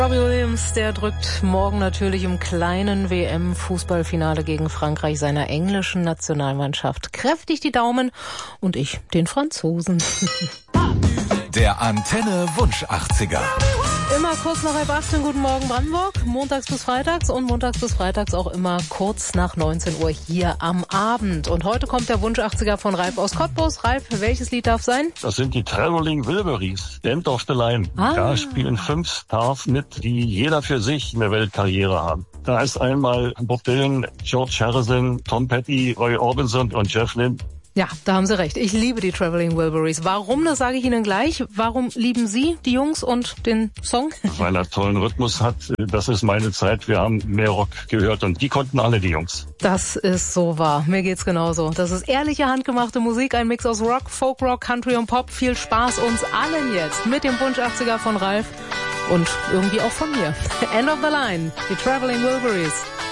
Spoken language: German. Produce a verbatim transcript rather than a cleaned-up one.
Robbie Williams, der drückt morgen natürlich im kleinen W M-Fußballfinale gegen Frankreich seiner englischen Nationalmannschaft kräftig die Daumen und ich den Franzosen. Der Antenne Wunsch achtziger. Immer kurz nach halb achtzehn, guten Morgen Brandenburg, montags bis freitags und montags bis freitags auch immer kurz nach neunzehn Uhr hier am Abend. Und heute kommt der Wunsch achtziger von Ralf aus Cottbus. Ralf, welches Lied darf sein? Das sind die Traveling Wilburys, End of the Line. Ah. Da spielen fünf Stars mit, die jeder für sich eine Weltkarriere haben. Da ist einmal Bob Dylan, George Harrison, Tom Petty, Roy Orbison und Jeff Lynne. Ja, da haben Sie recht. Ich liebe die Traveling Wilburys. Warum, das sage ich Ihnen gleich. Warum lieben Sie die Jungs und den Song? Weil er tollen Rhythmus hat. Das ist meine Zeit. Wir haben mehr Rock gehört und die konnten alle, die Jungs. Das ist so wahr. Mir geht's genauso. Das ist ehrliche, handgemachte Musik. Ein Mix aus Rock, Folkrock, Country und Pop. Viel Spaß uns allen jetzt mit dem Wunsch achtziger von Ralf und irgendwie auch von mir. End of the Line. Die Traveling Wilburys.